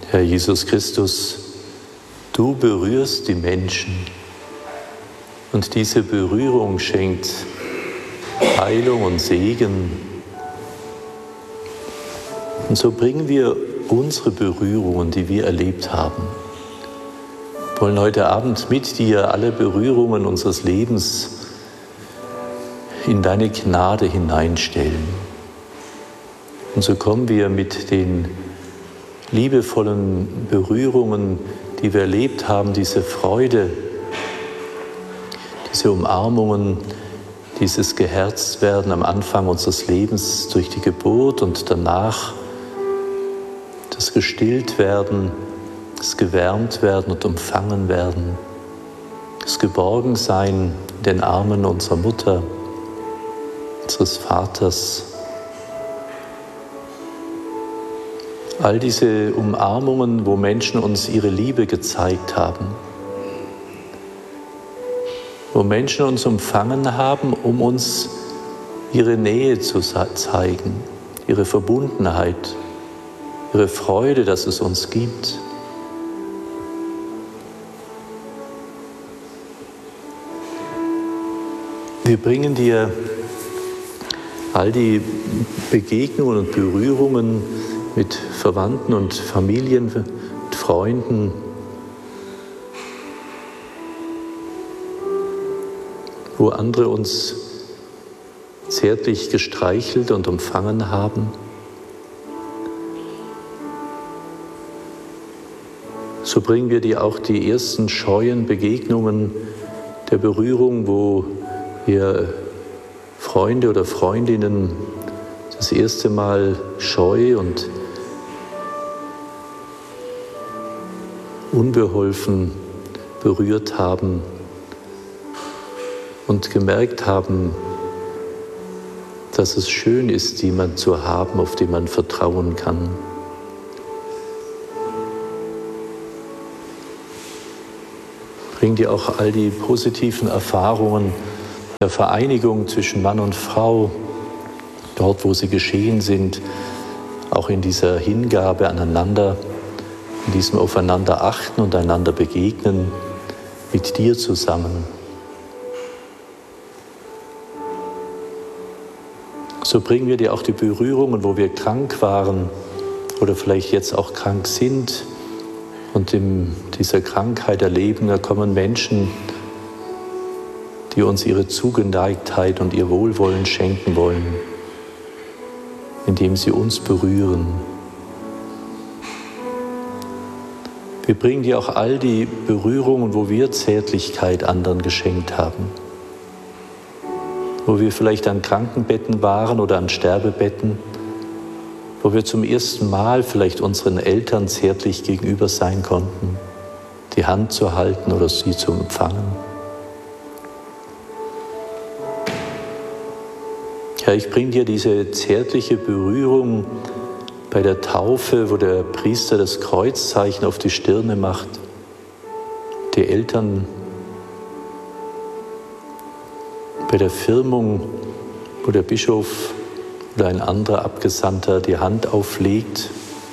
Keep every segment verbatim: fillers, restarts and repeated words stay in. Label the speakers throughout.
Speaker 1: Herr Jesus Christus, du berührst die Menschen und diese Berührung schenkt Heilung und Segen. Und so bringen wir unsere Berührungen, die wir erlebt haben. Wir wollen heute Abend mit dir alle Berührungen unseres Lebens in deine Gnade hineinstellen. Und so kommen wir mit den liebevollen Berührungen, die wir erlebt haben, diese Freude, diese Umarmungen, dieses Geherztwerden am Anfang unseres Lebens durch die Geburt und danach das Gestilltwerden, das Gewärmtwerden und Umfangenwerden, das Geborgensein in den Armen unserer Mutter, unseres Vaters. All diese Umarmungen, wo Menschen uns ihre Liebe gezeigt haben, wo Menschen uns umfangen haben, um uns ihre Nähe zu zeigen, ihre Verbundenheit, ihre Freude, dass es uns gibt. Wir bringen dir all die Begegnungen und Berührungen mit Verwandten und Familien, mit Freunden, wo andere uns zärtlich gestreichelt und umfangen haben. So bringen wir dir auch die ersten scheuen Begegnungen der Berührung, wo wir Freunde oder Freundinnen das erste Mal scheu und unbeholfen berührt haben und gemerkt haben, dass es schön ist, jemanden zu haben, auf den man vertrauen kann. Bring dir auch all die positiven Erfahrungen der Vereinigung zwischen Mann und Frau, dort, wo sie geschehen sind, auch in dieser Hingabe aneinander, in diesem Aufeinander achten und einander begegnen, mit dir zusammen. So bringen wir dir auch die Berührungen, wo wir krank waren oder vielleicht jetzt auch krank sind und in dieser Krankheit erleben, da kommen Menschen, die uns ihre Zugeneigtheit und ihr Wohlwollen schenken wollen, indem sie uns berühren. Wir bringen dir auch all die Berührungen, wo wir Zärtlichkeit anderen geschenkt haben, wo wir vielleicht an Krankenbetten waren oder an Sterbebetten, wo wir zum ersten Mal vielleicht unseren Eltern zärtlich gegenüber sein konnten, die Hand zu halten oder sie zu empfangen. Herr, ich bringe dir diese zärtliche Berührung bei der Taufe, wo der Priester das Kreuzzeichen auf die Stirne macht, die Eltern bei der Firmung, wo der Bischof oder ein anderer Abgesandter die Hand auflegt.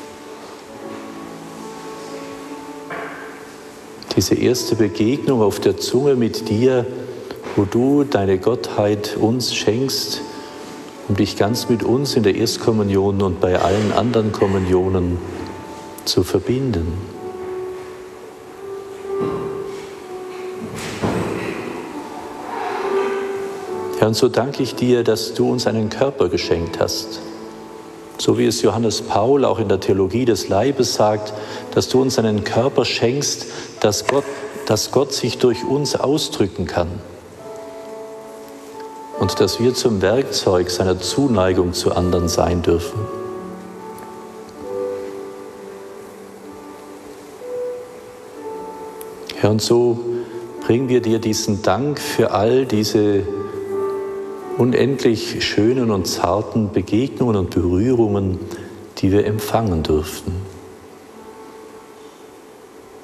Speaker 1: Diese erste Begegnung auf der Zunge mit dir, wo du deine Gottheit uns schenkst, um dich ganz mit uns in der Erstkommunion und bei allen anderen Kommunionen zu verbinden. Herr, und so danke ich dir, dass du uns einen Körper geschenkt hast. So wie es Johannes Paul auch in der Theologie des Leibes sagt, dass du uns einen Körper schenkst, dass Gott, dass Gott sich durch uns ausdrücken kann. Und dass wir zum Werkzeug seiner Zuneigung zu anderen sein dürfen. Herr, und so bringen wir dir diesen Dank für all diese unendlich schönen und zarten Begegnungen und Berührungen, die wir empfangen durften.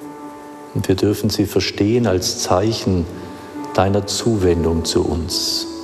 Speaker 1: Und wir dürfen sie verstehen als Zeichen deiner Zuwendung zu uns.